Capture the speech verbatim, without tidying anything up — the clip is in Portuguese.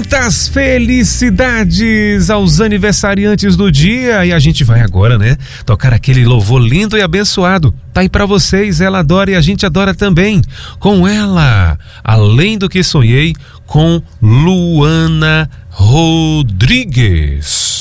Muitas felicidades aos aniversariantes do dia. E a gente vai agora, né, tocar aquele louvor lindo e abençoado. Tá aí pra vocês, ela adora e a gente adora também. Com ela, Além do que Sonhei, com Luana Rodrigues.